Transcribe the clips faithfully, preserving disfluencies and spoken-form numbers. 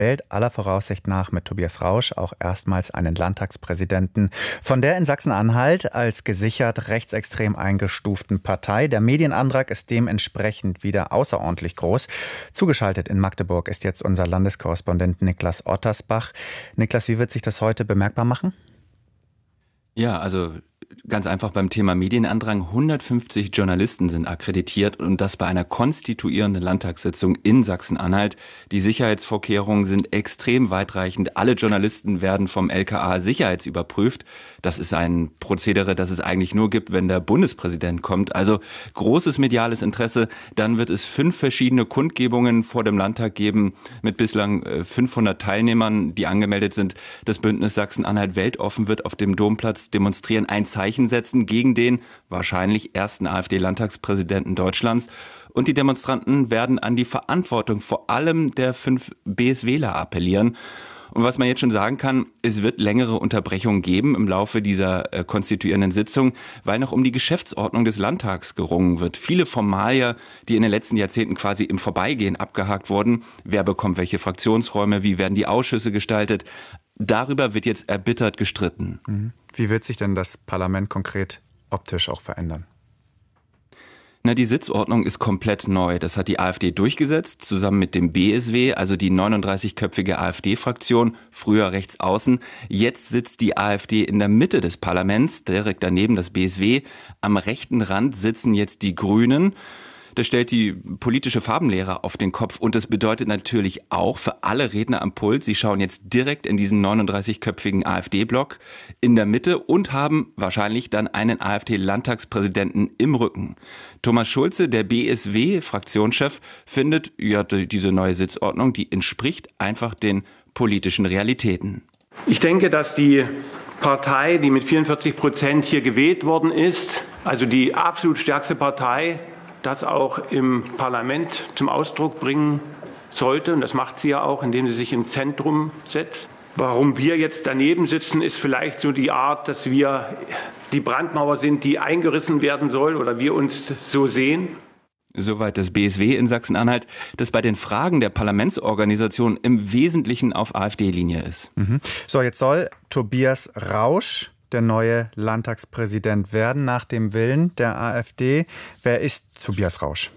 wählt aller Voraussicht nach mit Tobias Rausch auch erstmals einen Landtagspräsidenten von der in Sachsen-Anhalt als gesichert rechtsextrem eingestuften Partei. Der Medienandrang ist dementsprechend wieder außerordentlich groß. Zugeschaltet in Magdeburg ist jetzt unser Landeskorrespondent Niklas Ottersbach. Niklas, wie wird sich das heute bemerkbar machen? Ja, also ganz einfach beim Thema Medienandrang. hundertfünfzig Journalisten sind akkreditiert und das bei einer konstituierenden Landtagssitzung in Sachsen-Anhalt. Die Sicherheitsvorkehrungen sind extrem weitreichend. Alle Journalisten werden vom L K A sicherheitsüberprüft. Das ist ein Prozedere, das es eigentlich nur gibt, wenn der Bundespräsident kommt. Also großes mediales Interesse. Dann wird es fünf verschiedene Kundgebungen vor dem Landtag geben mit bislang fünfhundert Teilnehmern, die angemeldet sind. Das Bündnis Sachsen-Anhalt weltoffen wird auf dem Domplatz demonstrieren, ein Zeichen setzen gegen den wahrscheinlich ersten AfD-Landtagspräsidenten Deutschlands. Und die Demonstranten werden an die Verantwortung vor allem der fünf BSWler appellieren. Und was man jetzt schon sagen kann, es wird längere Unterbrechungen geben im Laufe dieser äh, konstituierenden Sitzung, weil noch um die Geschäftsordnung des Landtags gerungen wird. Viele Formalien, die in den letzten Jahrzehnten quasi im Vorbeigehen abgehakt wurden. Wer bekommt welche Fraktionsräume? Wie werden die Ausschüsse gestaltet? Darüber wird jetzt erbittert gestritten. Wie wird sich denn das Parlament konkret optisch auch verändern? Na, die Sitzordnung ist komplett neu. Das hat die AfD durchgesetzt, zusammen mit dem B S W, also die neununddreißigköpfige AfD-Fraktion, früher rechts außen. Jetzt sitzt die AfD in der Mitte des Parlaments, direkt daneben das B S W. Am rechten Rand sitzen jetzt die Grünen. Das stellt die politische Farbenlehre auf den Kopf und das bedeutet natürlich auch für alle Redner am Pult, sie schauen jetzt direkt in diesen neununddreißigköpfigen AfD-Block in der Mitte und haben wahrscheinlich dann einen AfD-Landtagspräsidenten im Rücken. Thomas Schulze, der B S W-Fraktionschef, findet, ja, diese neue Sitzordnung, die entspricht einfach den politischen Realitäten. Ich denke, dass die Partei, die mit vierundvierzig Prozent hier gewählt worden ist, also die absolut stärkste Partei, das auch im Parlament zum Ausdruck bringen sollte. Und das macht sie ja auch, indem sie sich im Zentrum setzt. Warum wir jetzt daneben sitzen, ist vielleicht so die Art, dass wir die Brandmauer sind, die eingerissen werden soll oder wir uns so sehen. Soweit das B S W in Sachsen-Anhalt, das bei den Fragen der Parlamentsorganisation im Wesentlichen auf AfD-Linie ist. Mhm. So, jetzt soll Tobias Rausch der neue Landtagspräsident werden, nach dem Willen der AfD. Wer ist Tobias Rausch?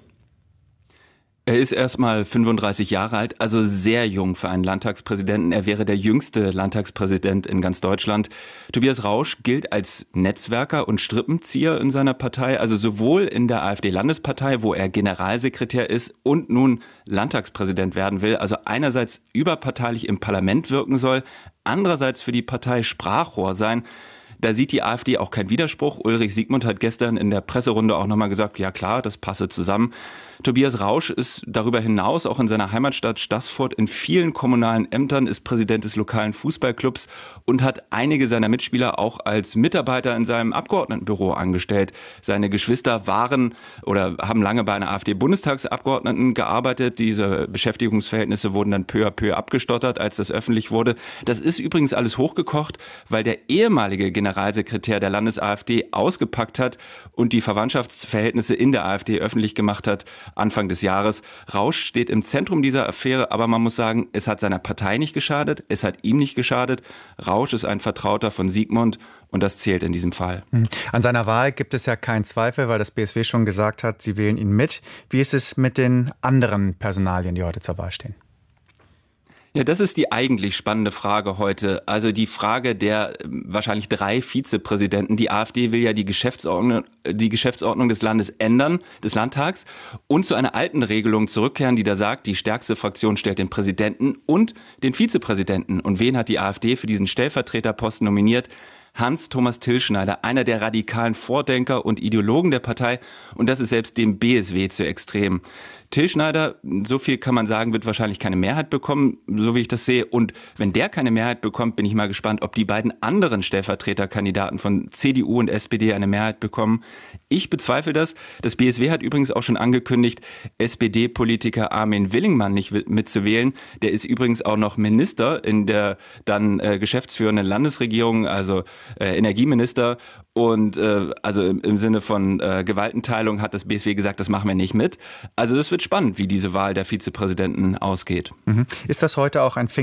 Er ist erstmal fünfunddreißig Jahre alt, also sehr jung für einen Landtagspräsidenten. Er wäre der jüngste Landtagspräsident in ganz Deutschland. Tobias Rausch gilt als Netzwerker und Strippenzieher in seiner Partei, also sowohl in der AfD-Landespartei, wo er Generalsekretär ist und nun Landtagspräsident werden will, also einerseits überparteilich im Parlament wirken soll, andererseits für die Partei Sprachrohr sein. Da sieht die AfD auch keinen Widerspruch. Ulrich Siegmund hat gestern in der Presserunde auch nochmal gesagt, ja klar, das passe zusammen. Tobias Rausch ist darüber hinaus auch in seiner Heimatstadt Staßfurt in vielen kommunalen Ämtern, ist Präsident des lokalen Fußballclubs und hat einige seiner Mitspieler auch als Mitarbeiter in seinem Abgeordnetenbüro angestellt. Seine Geschwister waren oder haben lange bei einer AfD-Bundestagsabgeordneten gearbeitet. Diese Beschäftigungsverhältnisse wurden dann peu à peu abgestottert, als das öffentlich wurde. Das ist übrigens alles hochgekocht, weil der ehemalige Generalsekretär der Landes-AfD ausgepackt hat und die Verwandtschaftsverhältnisse in der AfD öffentlich gemacht hat. Anfang des Jahres. Rausch steht im Zentrum dieser Affäre, aber man muss sagen, es hat seiner Partei nicht geschadet, es hat ihm nicht geschadet. Rausch ist ein Vertrauter von Siegmund und das zählt in diesem Fall. An seiner Wahl gibt es ja keinen Zweifel, weil das B S W schon gesagt hat, sie wählen ihn mit. Wie ist es mit den anderen Personalien, die heute zur Wahl stehen? Ja, das ist die eigentlich spannende Frage heute. Also die Frage der wahrscheinlich drei Vizepräsidenten. Die AfD will ja die Geschäftsordnung, die Geschäftsordnung des Landes ändern, des Landtags, und zu einer alten Regelung zurückkehren, die da sagt, die stärkste Fraktion stellt den Präsidenten und den Vizepräsidenten. Und wen hat die AfD für diesen Stellvertreterposten nominiert? Hans-Thomas Tilschneider, einer der radikalen Vordenker und Ideologen der Partei. Und das ist selbst dem B S W zu extrem. Tilschneider, so viel kann man sagen, wird wahrscheinlich keine Mehrheit bekommen, so wie ich das sehe. Und wenn der keine Mehrheit bekommt, bin ich mal gespannt, ob die beiden anderen Stellvertreterkandidaten von C D U und S P D eine Mehrheit bekommen. Ich bezweifle das. Das B S W hat übrigens auch schon angekündigt, S P D-Politiker Armin Willingmann nicht mitzuwählen. Der ist übrigens auch noch Minister in der dann äh, geschäftsführenden Landesregierung, also äh, Energieminister. Und äh, also im, im Sinne von äh, Gewaltenteilung hat das B S W gesagt, das machen wir nicht mit. Also es wird spannend, wie diese Wahl der Vizepräsidenten ausgeht. Mhm. Ist das heute auch ein